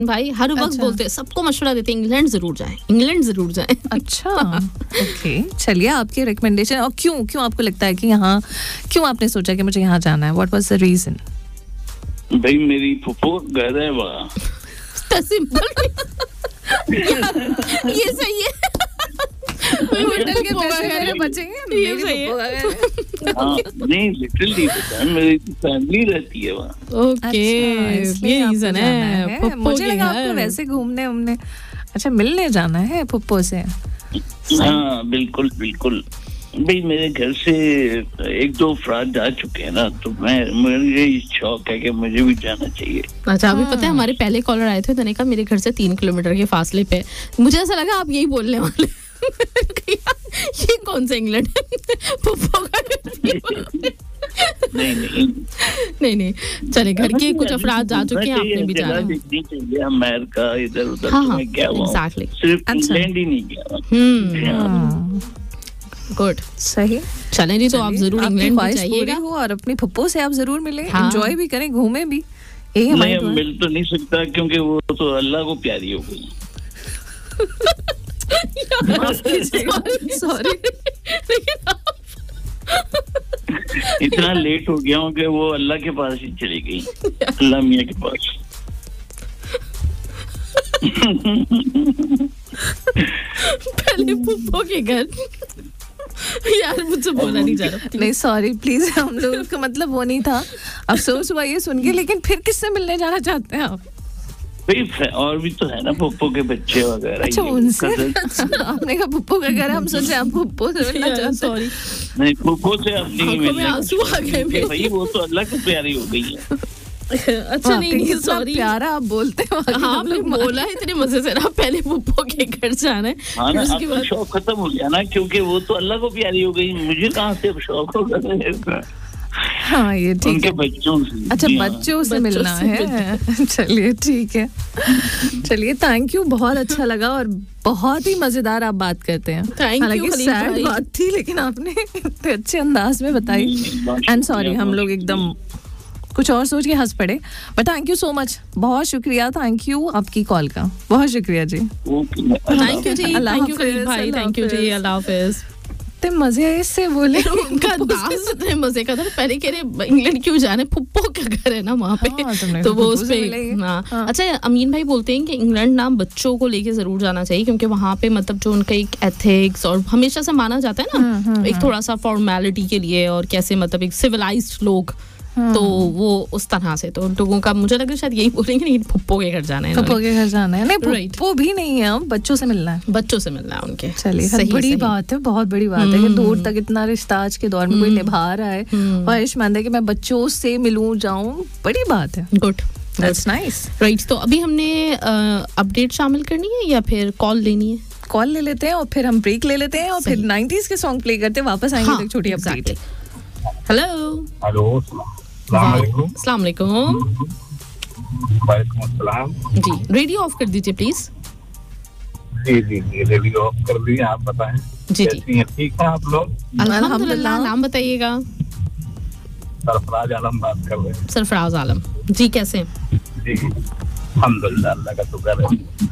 भाई हर वक्त बोलते हैं, सबको मशवरा देते हैं इंग्लैंड जरूर जाएं. अच्छा, ओके. चलिए, आपकी रिकमेंडेशन. और क्यों आपको लगता है कि यहाँ, क्यों आपने सोचा कि मुझे यहाँ जाना है? What was the reason? भाई मेरी फुफो घर है वहाँ. सिंपल. ये सही है. होटल के पैसे बचेंगे. ये सही है. नहीं, लिटरली मेरी फैमिली रहती है वहाँ. ओके, ये रीजन है. मुझे लगा आपको वैसे घूमने. अच्छा, मिलने जाना है फुप्पो से. हाँ, बिल्कुल. भाई मेरे घर से 1-2 अफराद जा चुके हैं ना, तो मुझे शौक है कि मुझे भी जाना चाहिए. अच्छा, अभी पता है हमारे पहले कॉलर आए थे, उन्होंने कहा मेरे घर से 3 किलोमीटर के फासले पे. मुझे ऐसा लगा आप यही बोलने वाले. ये कौन सा इंग्लैंड है? नहीं. चले, घर के कुछ अफराद जा चुके हैं, आपने भी जाना है. अमेरिका इधर उधर. हाँ, क्या हुआ, सिर्फ इंग्लैंड ही नहीं गया. गुड, सही. चलें जी, तो आप जरूर इंग्लैंड जाइएगा और अपनी फुप्पो से आप जरूर मिलें. एंजॉय भी करें, घूमें भी. नहीं, मिल तो नहीं सकता क्योंकि वो तो अल्लाह को प्यारी हो गई. सॉरी. इतना लेट हो गया हूँ कि वो अल्लाह के पास ही चली गई, अल्लाह मियाँ के पास. पहले फुप्पो के घर. यार मुझसे बोला नहीं जा रहा. नहीं, सॉरी प्लीज. हम लोगों का मतलब वो नहीं था. अफसोस हुआ ये सुन के. लेकिन फिर किससे मिलने जाना चाहते हैं आप? भाई और भी तो है ना, फुप्पो के बच्चे वगैरह. अच्छा, उनसे. आपने कहा फुप्पो का घर, हम सोचे आप फुप्पो से मिलना चाहते. सॉरी. नहीं, फुप्पो से अब नहीं मिलना. आंसू आ गए भाई, वो तो अल्लाह को प्यारी हो गई है. अच्छा, नहीं, सॉरी. प्यारा आप बोलते हो. हाँ, आपने बोला है इतने मजे से ना, पहले फुप्पो के घर जाना है. हाँ ना, अब शौक खत्म हो गया ना, क्योंकि वो तो अल्लाह को प्यारी हो गई. मुझे कहाँ से शौक होगा? हाँ, ये ठीक है. उनके बच्चों से. अच्छा, बच्चों से मिलना है. चलिए, ठीक है. चलिए, थैंक यू. बहुत अच्छा लगा और बहुत ही मजेदार आप बात करते हैं. हालांकि सैड बात थी, लेकिन आपने इतने अच्छे अंदाज में बताई. एंड सॉरी, हम लोग एकदम कुछ और सोच के हंस पड़े. But thank you so much. बहुत शुक्रिया. थैंक यू आपकी कॉल का. बहुत शुक्रिया जी. Thank you ji. Thank you भाई. थैंक यू जी. अल्लाह हाफिज. इतने मजे से बोले. उनका अंदाज इतने मजे का था. पहले कह रहे इंग्लैंड क्यों जाने, फुप्पो का घर है ना वहाँ पे. तो वो उस पे. अच्छा, अमीन भाई बोलते हैं कि इंग्लैंड ना बच्चों को लेके जरूर जाना चाहिए, क्योंकि वहाँ पे मतलब जो उनका एक एथिक्स और हमेशा से माना जाता है ना, एक थोड़ा सा फॉर्मेलिटी के लिए, और कैसे मतलब एक सिविलाइज्ड लोग, तो वो उस तरह से. तो लोगों का मुझे लग रहा है शायद यही बोलेंगे, नहीं फुप्पो के घर जाना है. फुप्पो के घर जाना है. नहीं, फुप्पो भी नहीं है, बच्चों से मिलना है. बच्चों से मिलना है उनके. चलिए, बड़ी बात है, बहुत बड़ी बात है कि दूर तक इतना रिश्ता आज के दौर में कोई निभा रहा है. ख्वाहिशमंद है कि मैं बच्चों से मिलूं, जाऊं. बड़ी बात है. Good, that's nice. राइट, तो अभी हमने अपडेट शामिल करनी है या फिर कॉल लेनी है? कॉल ले लेते हैं और फिर हम ब्रेक ले लेते हैं और फिर 90s के सॉन्ग प्ले करते हैं. वापस आएंगे तो एक छोटी अपडेट. हेलो, अस्सलाम वालेकुम. वालेकुम अस्सलाम. जी, रेडियो ऑफ कर दीजिए प्लीज. जी, रेडियो ऑफ कर दिया. आप बताएं. जी, ठीक है आप लोग? अल्हम्दुलिल्लाह. नाम बताइएगा. सरफराज आलम बात कर रहे हैं. सरफराज आलम जी, कैसे? जी, अल्हम्दुलिल्लाह, अल्लाह का शुक्र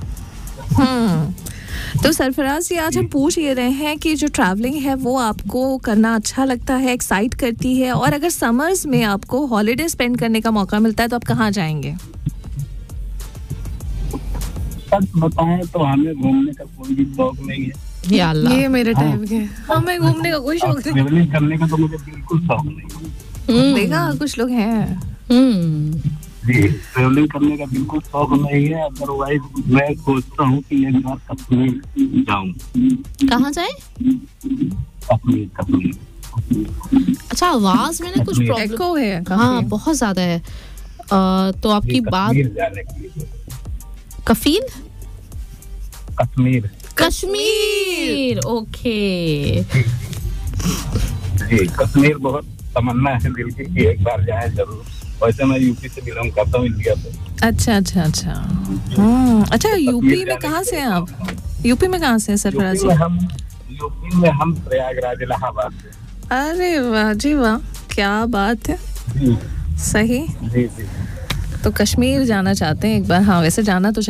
है. तो सरफराज जी, आज हम पूछ ये रहे हैं कि जो ट्रैवलिंग है वो आपको करना अच्छा लगता है, एक्साइट करती है, और अगर समर्स में आपको हॉलिडे स्पेंड करने का मौका मिलता है तो आप कहाँ जाएंगे? सच बताएं तो हमें घूमने का कोई भी शौक नहीं है. या अल्लाह, ये मेरे टाइम के. हमें घूमने का कोई शौक नहीं. ट्रैवलिंग करने का तो मुझे बिल्कुल शौक नहीं. देखा, कुछ लोग हैं. जी, ट्रैवलिंग करने का बिल्कुल शौक नहीं है. अदरवाइज मैं सोचता हूँ कि एक बार कश्मीर जाऊँ. कहाँ जाए? कश्मीर. अच्छा, आवाज में ना कुछ प्रॉब्लम एको है. हाँ, बहुत ज्यादा है. तो आपकी बात. कफील? कश्मीर. ओके. जी, कश्मीर बहुत तमन्ना है दिल की कि एक बार जाए जरूर. वैसे मैं यूपी से बिलोंग करता हूँ, इंडिया से. अच्छा. अच्छा, यूपी में कहाँ से हैं आप? यूपी में कहाँ से हैं सरफराज जी? यूपी में हम प्रयागराज, इलाहाबाद से. अरे वाह जी वाह, क्या बात है. सही. जी. तो कश्मीर जाना चाहते हैं एक बार। हाँ वैसे जाना तो